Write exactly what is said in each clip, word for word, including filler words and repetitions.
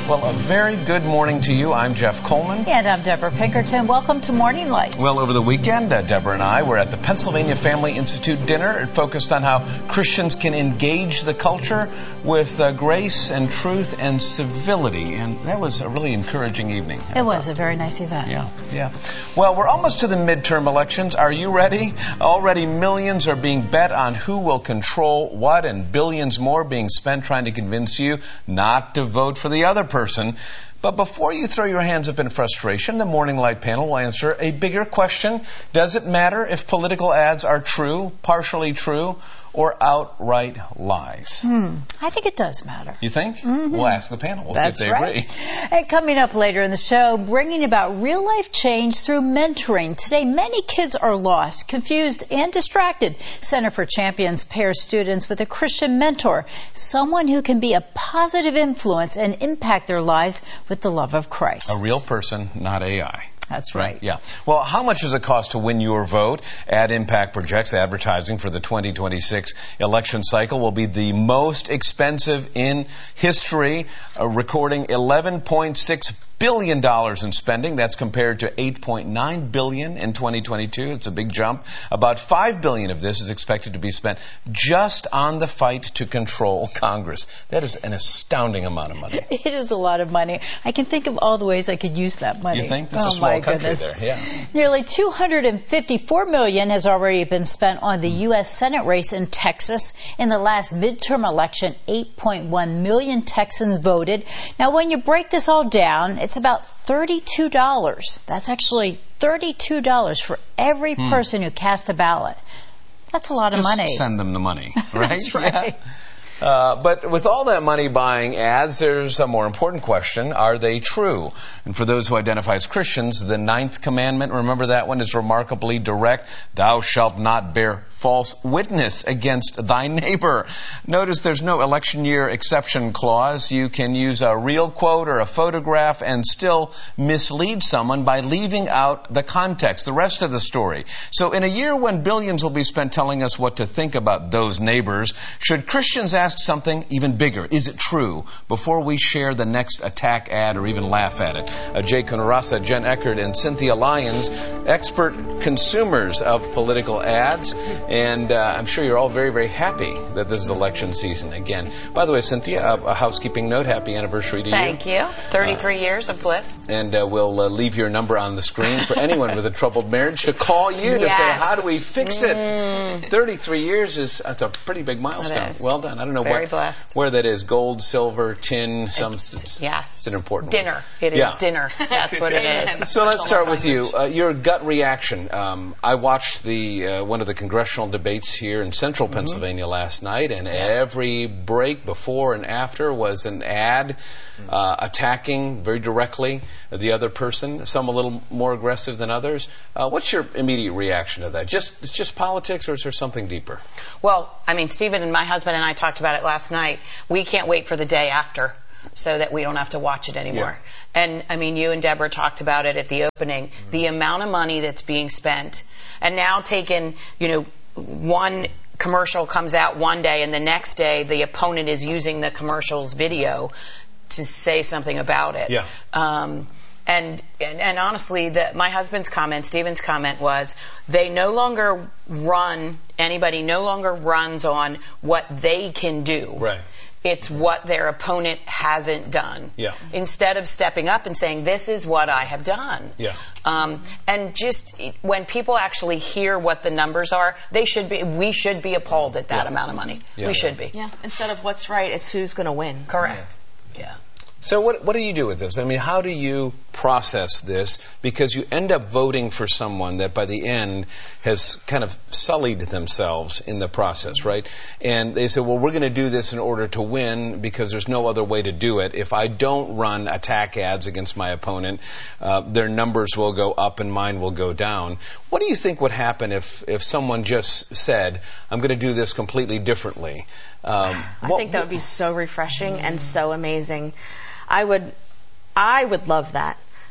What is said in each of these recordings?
Well, a very good morning to you. I'm Jeff Coleman. And I'm Deborah Pinkerton. Welcome to Morning Light. Well, over the weekend, uh, Deborah and I were at the Pennsylvania Family Institute dinner. It focused on how Christians can engage the culture with uh, grace and truth and civility. And that was a really encouraging evening. It was a very nice event. Yeah, yeah. Well, we're almost to the midterm elections. Are you ready? Already millions are being bet on who will control what, and billions more being spent trying to convince you not to vote for the other person. person. But before you throw your hands up in frustration, the Morning Light panel will answer a bigger question. Does it matter if political ads are true, partially true, or outright lies? Hmm. I think it does matter. You think? Mm-hmm. We'll ask the panel. We'll That's see if they right. agree. And coming up later in the show, bringing about real-life change through mentoring. Today, many kids are lost, confused, and distracted. Center for Champions pairs students with a Christian mentor, someone who can be a positive influence and impact their lives with the love of Christ. A real person, not A I. That's right. Yeah. Well, how much does it cost to win your vote? Ad Impact projects advertising for the twenty twenty-six election cycle will be the most expensive in history, uh, recording eleven point six billion dollars in spending. That's compared to eight point nine billion dollars in twenty twenty-two. It's a big jump. About five billion dollars of this is expected to be spent just on the fight to control Congress. That is an astounding amount of money. It is a lot of money. I can think of all the ways I could use that money. You think? That's oh, a small my country goodness. there. Yeah. Nearly two hundred fifty-four million dollars has already been spent on the U S Senate race in Texas. In the last midterm election, eight point one million Texans voted. Now, when you break this all down, it's about thirty-two dollars. That's actually thirty-two dollars for every hmm. person who cast a ballot. That's a lot Just of money. Send them the money, right? That's right. Yeah. Uh, but with all that money buying ads, there's a more important question. Are they true? And for those who identify as Christians, the ninth commandment, remember that one, is remarkably direct. Thou shalt not bear false witness against thy neighbor. Notice there's no election year exception clause. You can use a real quote or a photograph and still mislead someone by leaving out the context, the rest of the story. So in a year when billions will be spent telling us what to think about those neighbors, should Christians ask something even bigger? Is it true? Before we share the next attack ad or even laugh at it. Uh, Jay Kunarasa, Jen Eckert, and Cynthia Lyons, expert consumers of political ads. And uh, I'm sure you're all very, very happy that this is election season again. By the way, Cynthia, a, a housekeeping note. Happy anniversary to Thank you. Thank you. thirty-three uh, years of bliss. And uh, we'll uh, leave your number on the screen for anyone with a troubled marriage to call you to yes. say, how do we fix it? Mm. thirty-three years is that's a pretty big milestone. Well done. I don't know Very what, blessed. where that is. Gold, silver, tin, some. It's, yes. It's an important dinner. One. It is yeah. dinner. That's what it is. So let's start with you. Uh, your gut reaction. Um, I watched the uh, one of the congressional debates here in central mm-hmm. Pennsylvania last night, and yeah. every break before and after was an ad uh, attacking very directly the other person, some a little more aggressive than others. Uh, what's your immediate reaction to that? Just it's just politics, or is there something deeper? Well, I mean, Stephen and my husband and I talked about it last night. We can't wait for the day after so that we don't have to watch it anymore. Yeah. And, I mean, you and Deborah talked about it at the opening. Mm-hmm. The amount of money that's being spent, and now taken, you know, one commercial comes out one day and the next day the opponent is using the commercial's video to say something about it. Yeah. Um, and, and and honestly, the, my husband's comment, Stephen's comment was, they no longer run, anybody no longer runs on what they can do. Right. It's what their opponent hasn't done. Yeah. Instead of stepping up and saying, this is what I have done. Yeah. Um, and just when people actually hear what the numbers are, they should be. We should be appalled at that yeah. amount of money. Yeah. We should be. Yeah. Instead of what's right, it's who's going to win. Correct. Yeah. yeah. So what what do you do with this? I mean, how do you process this? Because you end up voting for someone that by the end has kind of sullied themselves in the process, right? And they say, well, we're going to do this in order to win because there's no other way to do it. If I don't run attack ads against my opponent, uh, their numbers will go up and mine will go down. What do you think would happen if, if someone just said, I'm going to do this completely differently? Um, I what, think that would be so refreshing and so amazing. I would, I would love that.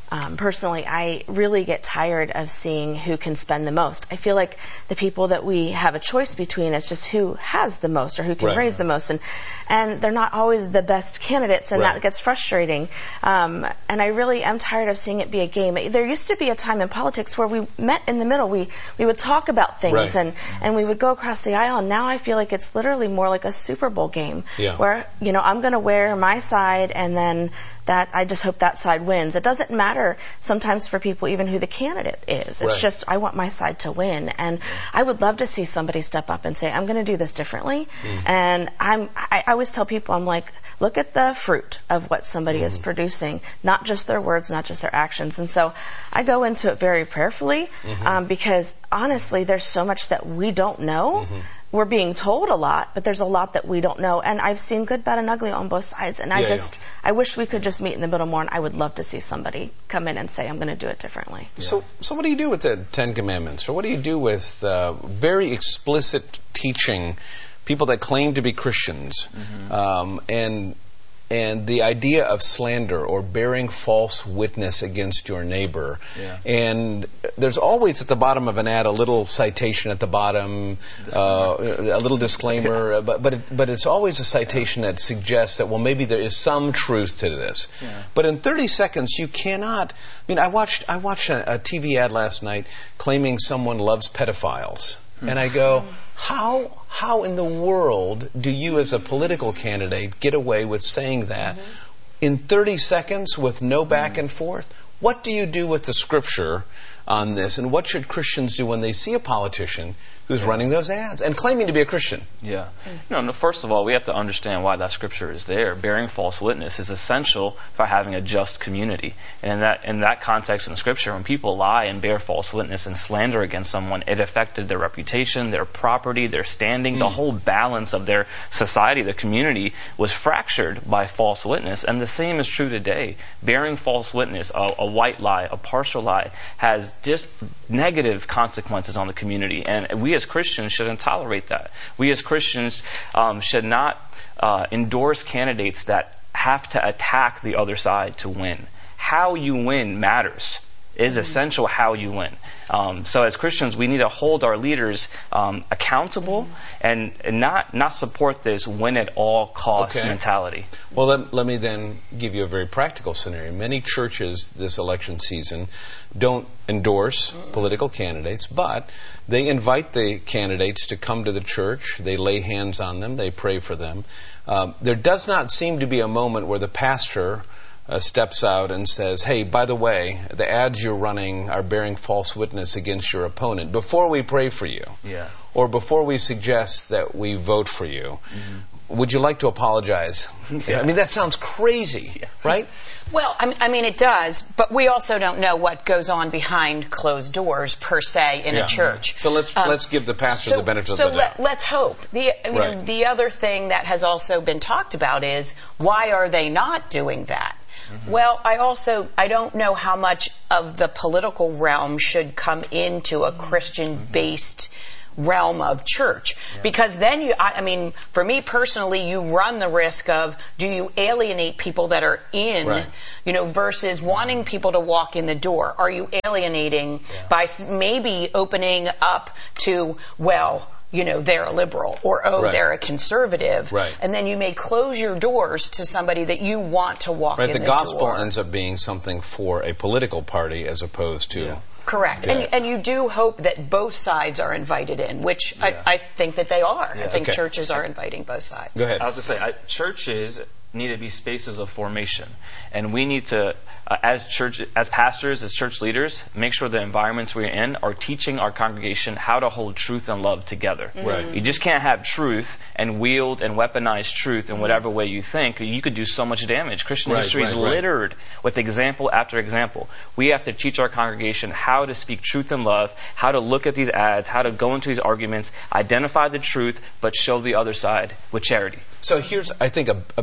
Um, personally, I really get tired of seeing who can spend the most. I feel like the people that we have a choice between is just who has the most or who can Right. raise the most, and and they're not always the best candidates, and Right. that gets frustrating. Um, and I really am tired of seeing it be a game. There used to be a time in politics where we met in the middle. We we would talk about things Right. and and we would go across the aisle. And now I feel like it's literally more like a Super Bowl game, Yeah. where you know I'm going to wear my side, and then that I just hope that side wins. It doesn't matter sometimes for people even who the candidate is. It's Right. just I want my side to win, and I would love to see somebody step up and say I'm going to do this differently. Mm. And I'm I, I always tell people, I'm like, look at the fruit of what somebody is producing, not just their words, not just their actions. And so I go into it very prayerfully, Mm-hmm. um, because honestly, there's so much that we don't know. Mm-hmm. We're being told a lot, but there's a lot that we don't know. And I've seen good, bad, and ugly on both sides. And I Yeah, just, I wish we could just meet in the middle more. And I would love to see somebody come in and say, I'm going to do it differently. So, so what do you do with the Ten Commandments? Or what do you do with uh, very explicit teaching, people that claim to be Christians, Mm-hmm. um, and and the idea of slander or bearing false witness against your neighbor? Yeah. And there's always at the bottom of an ad a little citation at the bottom, uh, a little disclaimer, uh, but but it, but it's always a citation that suggests that, well, maybe there is some truth to this. Yeah. But in thirty seconds, you cannot. I mean, I watched I watched a, a T V ad last night claiming someone loves pedophiles, and I go, how how in the world do you, as a political candidate, get away with saying that in thirty seconds with no back and forth? What do you do with the scripture on this, and what should Christians do when they see a politician who's running those ads and claiming to be a Christian? Yeah. No, no, first of all, we have to understand why that scripture is there. Bearing false witness is essential for having a just community. And in that in that context in the scripture, when people lie and bear false witness and slander against someone, it affected their reputation, their property, their standing. Mm. The whole balance of their society, their community, was fractured by false witness. And the same is true today. Bearing false witness, a, a white lie, a partial lie, has just negative consequences on the community. And we as Christians shouldn't tolerate that. We as Christians um, should not uh, endorse candidates that have to attack the other side to win. How you win matters. It is essential how you win. Um, so as Christians, we need to hold our leaders um, accountable and, and not not support this win at all costs Okay. mentality. Well, let, let me then give you a very practical scenario. Many churches this election season don't endorse political candidates, but they invite the candidates to come to the church. They lay hands on them. They pray for them. Um, there does not seem to be a moment where the pastor Uh, steps out and says, hey, by the way, the ads you're running are bearing false witness against your opponent. Before we pray for you, Yeah. or before we suggest that we vote for you, would you like to apologize? Yeah. I mean, that sounds crazy, Yeah. right? Well, I mean, I mean, it does, but we also don't know what goes on behind closed doors per se in Yeah. a church. So let's Um, let's give the pastor so, the benefit so of the let, doubt. let's hope. The I mean, Right. the other thing that has also been talked about is, why are they not doing that? Well, I also, I don't know how much of the political realm should come into a Christian-based realm of church. Yeah. Because then you, I, I mean, for me personally, you run the risk of, do you alienate people that are in, Right. you know, versus wanting people to walk in the door? Are you alienating Yeah. by s- maybe opening up to, well, you know, they're a liberal, or, oh, Right. they're a conservative. Right. And then you may close your doors to somebody that you want to walk Right, in the the gospel door. ends up being something for a political party as opposed to... Yeah. Correct. Yeah. And, and you do hope that both sides are invited in, which Yeah. I, I think that they are. I Yeah. think Okay. churches are inviting both sides. Go ahead. I was going to say, I, churches need to be spaces of formation, and we need to, uh, as church, as pastors, as church leaders, make sure the environments we're in are teaching our congregation how to hold truth and love together. Right. You just can't have truth and wield and weaponize truth in whatever way you think. You could do so much damage. Christian Right, history is right, right. littered with example after example. We have to teach our congregation how to speak truth and love, how to look at these ads, how to go into these arguments, identify the truth, but show the other side with charity. So here's, I think, a, a problem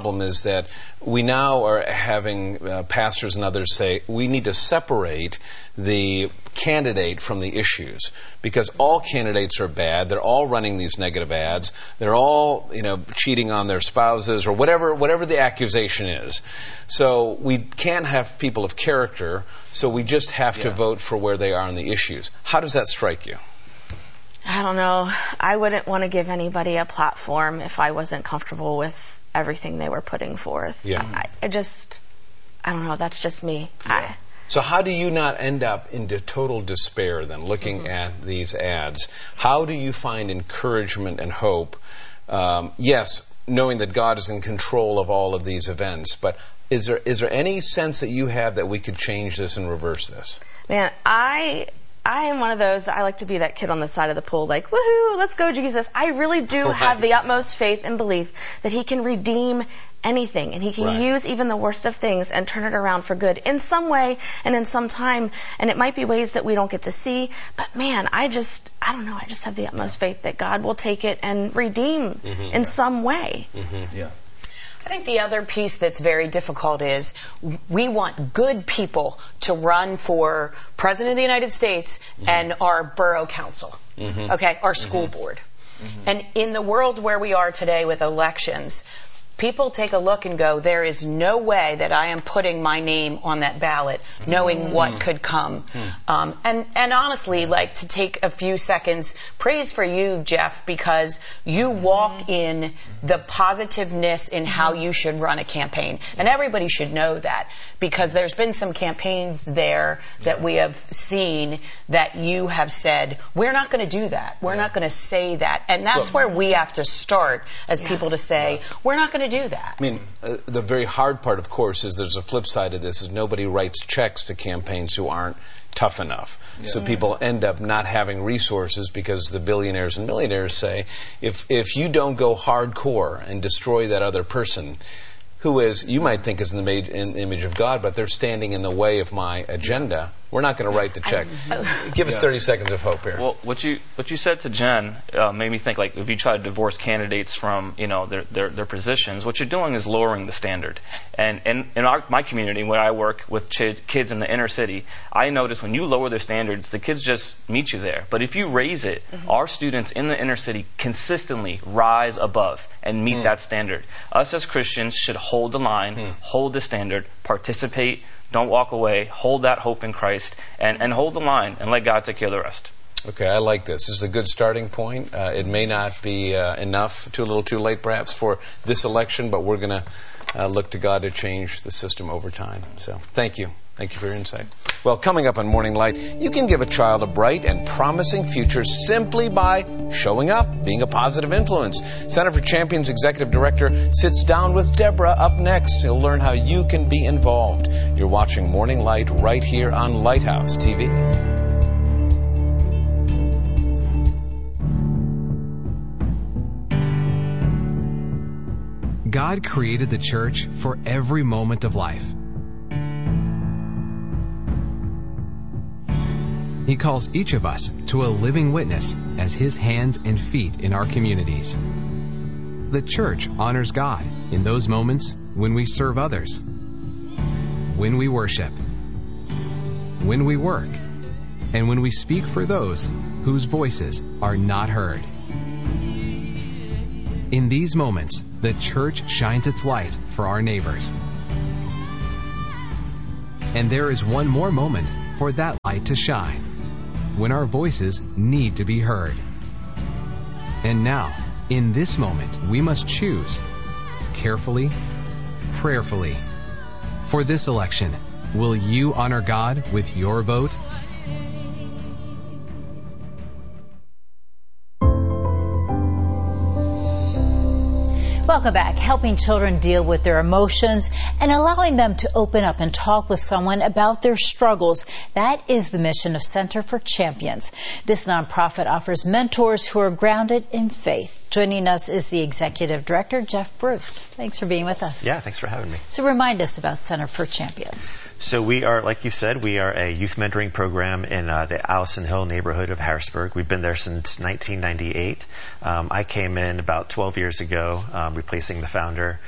problem is that we now are having uh, pastors and others say we need to separate the candidate from the issues, because all candidates are bad. They're all running these negative ads. They're all, you know, cheating on their spouses or whatever whatever the accusation is. So we can't have people of character, so we just have yeah. to vote for where they are on the issues. How does that strike you? I don't know. I wouldn't want to give anybody a platform if I wasn't comfortable with everything they were putting forth. Yeah. I, I just, I don't know. That's just me. Yeah. I, So how do you not end up into total despair then, looking mm-hmm. at these ads? How do you find encouragement and hope? Um, yes, knowing that God is in control of all of these events, but is there is there any sense that you have that we could change this and reverse this? Man, I I am one of those, I like to be that kid on the side of the pool, like, woohoo, let's go, Jesus. I really do right. have the utmost faith and belief that he can redeem anything, and he can right. use even the worst of things and turn it around for good in some way and in some time, and it might be ways that we don't get to see, but man, I just, I don't know, I just have the utmost faith that God will take it and redeem mm-hmm. in yeah. some way. Mm-hmm. Yeah. I think the other piece that's very difficult is we want good people to run for President of the United States mm-hmm. and our borough council, mm-hmm. okay, our school mm-hmm. board. Mm-hmm. And in the world where we are today with elections, people take a look and go, there is no way that I am putting my name on that ballot knowing mm-hmm. what could come. Mm-hmm. Um, and, and honestly, like, to take a few seconds, praise for you, Jeff, because you walk in the positiveness in how you should run a campaign. And everybody should know that, because there's been some campaigns there that we have seen that you have said, we're not going to do that. We're yeah. not going to say that. And that's well, where we have to start as yeah. people to say, yeah. we're not going to do that. I mean, uh, the very hard part, of course, is there's a flip side of this, is nobody writes checks to campaigns who aren't tough enough. Yeah. So people end up not having resources because the billionaires and millionaires say, if if you don't go hardcore and destroy that other person, who is, you might think is in the made, in the image of God, but they're standing in the way of my agenda, we're not going to write the check. Give us thirty seconds of hope here. Well, what you what you said to Jen uh, made me think, like, if you try to divorce candidates from, you know, their their, their positions, what you're doing is lowering the standard. And in, in our, my community, where I work with ch- kids in the inner city, I notice when you lower their standards, the kids just meet you there. But if you raise it, mm-hmm. our students in the inner city consistently rise above and meet mm. that standard. Us as Christians should hold the line, mm. hold the standard, participate. Don't walk away. Hold that hope in Christ, and, and hold the line, and let God take care of the rest. Okay, I like this. This is a good starting point. Uh, it may not be uh, enough, too little too late perhaps, for this election, but we're going to uh, look to God to change the system over time. So thank you. Thank you for your insight. Well, coming up on Morning Light, you can give a child a bright and promising future simply by showing up, being a positive influence. Center for Champions Executive Director sits down with Deborah up next. He'll learn how you can be involved. You're watching Morning Light right here on Lighthouse T V. God created the church for every moment of life. He calls each of us to a living witness as His hands and feet in our communities. The church honors God in those moments when we serve others, when we worship, when we work, and when we speak for those whose voices are not heard. In these moments, the church shines its light for our neighbors. And there is one more moment for that light to shine, when our voices need to be heard. And now, in this moment, we must choose carefully, prayerfully. For this election, will you honor God with your vote? Welcome back. Helping children deal with their emotions and allowing them to open up and talk with someone about their struggles. That is the mission of Center for Champions. This nonprofit offers mentors who are grounded in faith. Joining us is the Executive Director, Jeff Bruce. Thanks for being with us. Yeah, thanks for having me. So remind us about Center for Champions. So we are, like you said, we are a youth mentoring program in uh, the Allison Hill neighborhood of Harrisburg. We've been there since nineteen ninety-eight. Um, I came in about twelve years ago, um, replacing the founder.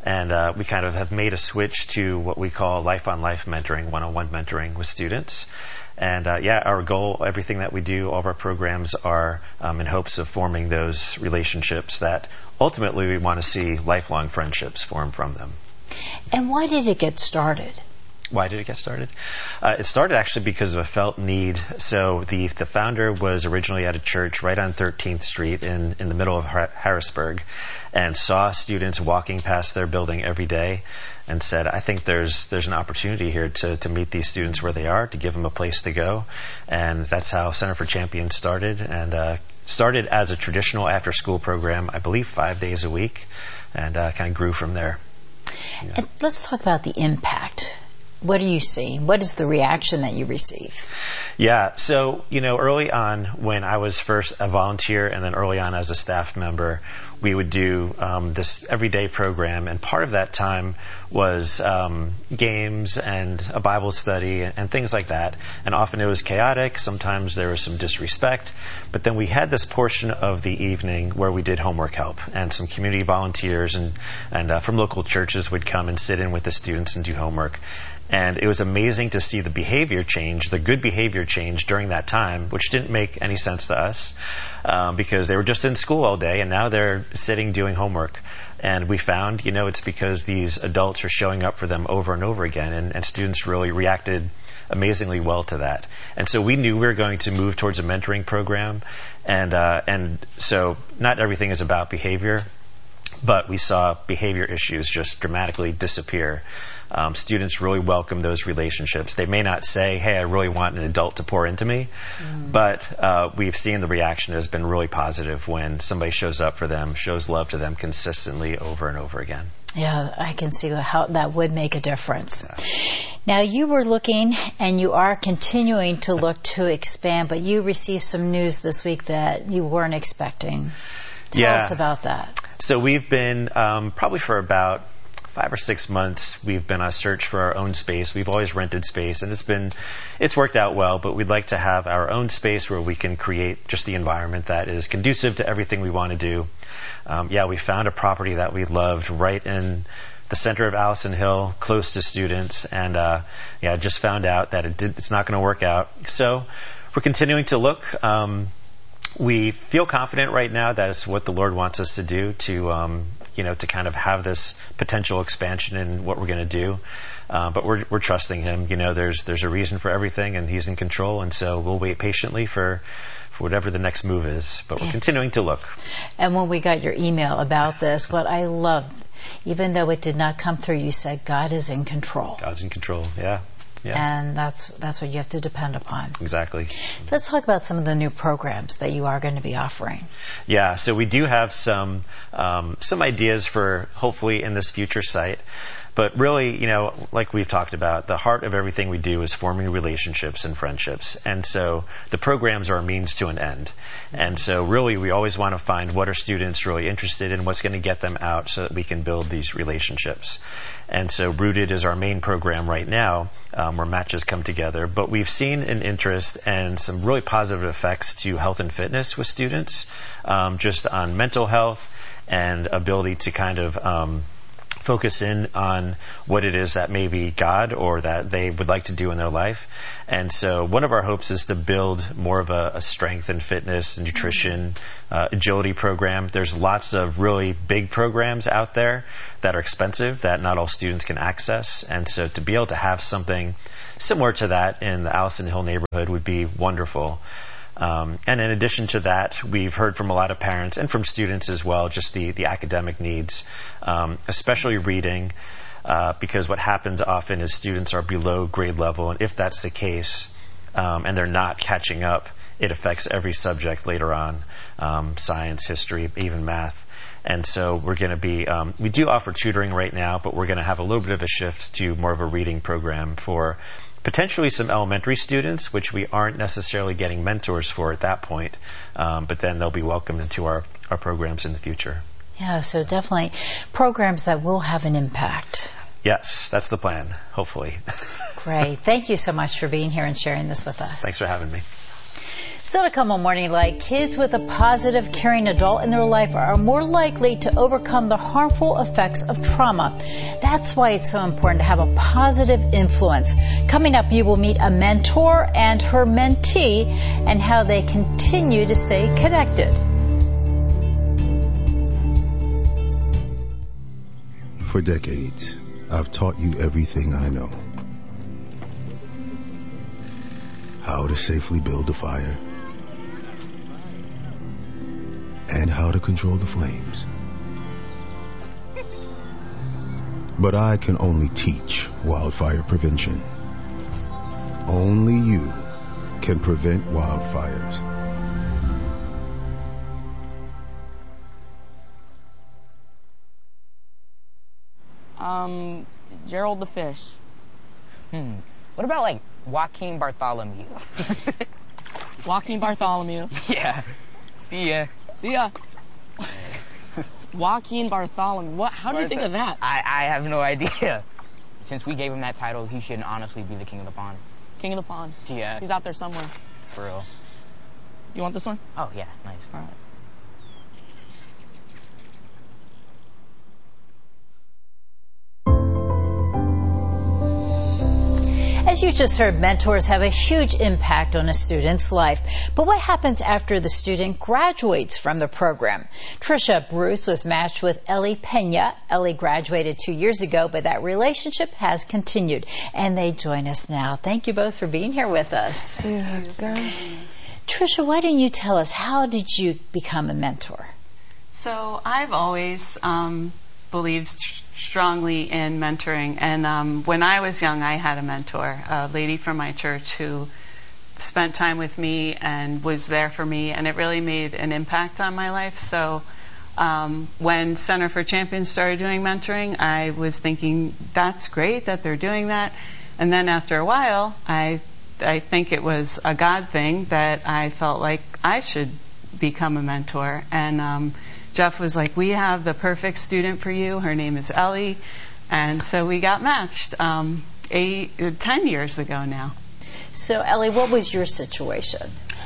And uh, we kind of have made a switch to what we call life-on-life mentoring, one-on-one mentoring with students. And uh, yeah, our goal, everything that we do, all of our programs are um, in hopes of forming those relationships that ultimately we want to see lifelong friendships form from them. And why did it get started? Why did it get started? Uh, it started actually because of a felt need. So the the founder was originally at a church right on thirteenth Street in, in the middle of Harrisburg, and saw students walking past their building every day and said, I think there's there's an opportunity here to, to meet these students where they are, to give them a place to go. And that's how Center for Champions started, and uh, started as a traditional after-school program, I believe five days a week, and uh, kind of grew from there. Yeah. And let's talk about the impact. What do you see? What is the reaction that you receive? Yeah, so, you know, early on when I was first a volunteer and then early on as a staff member, we would do um, this everyday program, and part of that time was um, games and a Bible study and, and things like that. And often it was chaotic, sometimes there was some disrespect, but then we had this portion of the evening where we did homework help, and some community volunteers and, and uh, from local churches would come and sit in with the students and do homework. And it was amazing to see the behavior change, the good behavior change during that time, which didn't make any sense to us um, because they were just in school all day, and now they're sitting doing homework. And we found, you know, it's because these adults are showing up for them over and over again, and, and students really reacted amazingly well to that. And so we knew we were going to move towards a mentoring program, and uh, and so not everything is about behavior, but we saw behavior issues just dramatically disappear. Um, students really welcome those relationships. They may not say, hey, I really want an adult to pour into me, mm. but uh, we've seen the reaction has been really positive when somebody shows up for them, shows love to them consistently over and over again. Yeah, I can see how that would make a difference. Yeah. Now, you were looking, and you are continuing to look to expand, but you received some news this week that you weren't expecting. Tell yeah. us about that. So we've been, um, probably for about five or six months, we've been on a search for our own space. We've always rented space, and it's been, it's worked out well, but we'd like to have our own space where we can create just the environment that is conducive to everything we want to do. Um, yeah, we found a property that we loved right in the center of Allison Hill, close to students, and uh, yeah, just found out that it did, it's not going to work out. So we're continuing to look. Um, we feel confident right now that it's what the Lord wants us to do, to um, you know, to kind of have this potential expansion in what we're going to do. Uh, but we're we're trusting Him. You know, there's there's a reason for everything, and He's in control, and so we'll wait patiently for for whatever the next move is. But we're yeah. continuing to look. And when we got your email about this, what I loved, even though it did not come through, you said God is in control. God's in control. Yeah. Yeah. And that's that's what you have to depend upon. Exactly. Let's talk about some of the new programs that you are going to be offering. Yeah, so we do have some um, some ideas for hopefully in this future site. But really, you know, like we've talked about, the heart of everything we do is forming relationships and friendships. And so the programs are a means to an end. And so really we always want to find what are students really interested in, what's going to get them out so that we can build these relationships. And so Rooted is our main program right now, um, where matches come together. But we've seen an interest and some really positive effects to health and fitness with students, um, just on mental health and ability to kind of um, focus in on what it is that maybe God or that they would like to do in their life. And so one of our hopes is to build more of a, a strength and fitness and nutrition uh, agility program. There's lots of really big programs out there that are expensive that not all students can access. And so to be able to have something similar to that in the Allison Hill neighborhood would be wonderful. Um, and in addition to that, we've heard from a lot of parents and from students as well, just the, the academic needs, um, especially reading, uh, because what happens often is students are below grade level, and if that's the case, um, and they're not catching up, it affects every subject later on, um, science, history, even math. And so we're going to be, um, we do offer tutoring right now, but we're going to have a little bit of a shift to more of a reading program for potentially some elementary students, which we aren't necessarily getting mentors for at that point, um, but then they'll be welcomed into our, our programs in the future. Yeah, so definitely programs that will have an impact. Yes, that's the plan, hopefully. Great. Thank you so much for being here and sharing this with us. Thanks for having me. Still to come on Morning Light, kids with a positive, caring adult in their life are more likely to overcome the harmful effects of trauma. That's why it's so important to have a positive influence. Coming up, you will meet a mentor and her mentee and how they continue to stay connected. For decades, I've taught you everything I know. How to safely build a fire, and how to control the flames. But I can only teach wildfire prevention. Only you can prevent wildfires. Um, Gerald the Fish. Hmm. What about, like, Joaquin Bartholomew? Joaquin Bartholomew. Yeah. See ya. See ya. Joaquin Bartholomew. What? How do you think of that? I, I have no idea. Since we gave him that title, he should honestly be the king of the pond. King of the pond. Yeah. He's out there somewhere. For real. You want this one? Oh, yeah. Nice. All right. As you just heard, mentors have a huge impact on a student's life. But what happens after the student graduates from the program? Trisha Bruce was matched with Ellie Pena. Ellie graduated two years ago, but that relationship has continued. And they join us now. Thank you both for being here with us. Yeah, Trisha, why don't you tell us, how did you become a mentor? So I've always um, believed strongly in mentoring, and um, when I was young, I had a mentor, a lady from my church who spent time with me and was there for me, and it really made an impact on my life. So um, when Center for Champions started doing mentoring, I was thinking, that's great that they're doing that. And then after a while, I I think it was a God thing that I felt like I should become a mentor. And um, Jeff was like, we have the perfect student for you. Her name is Ellie. And so we got matched um, eight, ten years ago now. So, Ellie, what was your situation?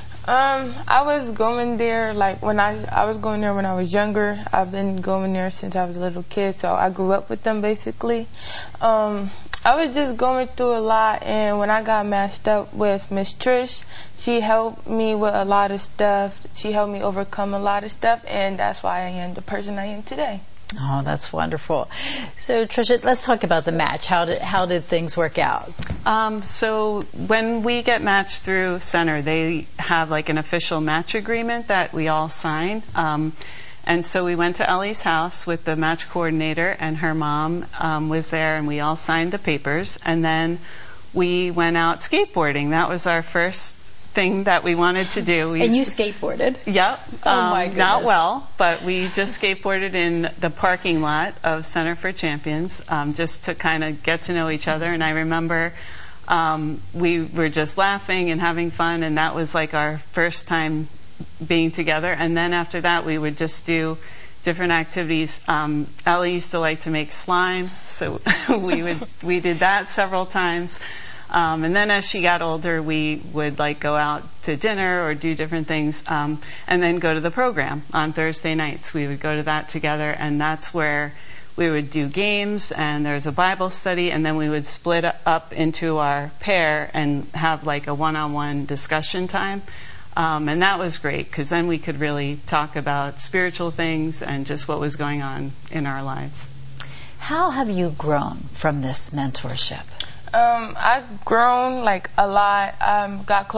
Um, I was going there, like, when I, I was going there when I was younger. I've been going there since I was a little kid, so I grew up with them, basically. Um, I was just going through a lot, and when I got matched up with Miss Trish, she helped me with a lot of stuff. She helped me overcome a lot of stuff, and that's why I am the person I am today. Oh, that's wonderful. So, Trisha, let's talk about the match. How did how did things work out? Um, so when we get matched through Center, they have like an official match agreement that we all sign. Um, and so we went to Ellie's house with the match coordinator, and her mom um, was there, and we all signed the papers. And then we went out skateboarding. That was our first thing that we wanted to do. We, and you skateboarded? Yep. Oh, um, my goodness. Not well, but we just skateboarded in the parking lot of Center for Champions um, just to kind of get to know each other. And I remember um, we were just laughing and having fun, and that was like our first time being together. And then after that, we would just do different activities. Um, Ellie used to like to make slime, so we would we did that several times. Um, and then as she got older, we would like go out to dinner or do different things, um, and then go to the program on Thursday nights. We would go to that together, and that's where we would do games, and there's a Bible study, and then we would split up into our pair and have like a one-on-one discussion time. Um, and that was great, because then we could really talk about spiritual things and just what was going on in our lives. How have you grown from this mentorship? Um, I've grown like a lot. Um, got close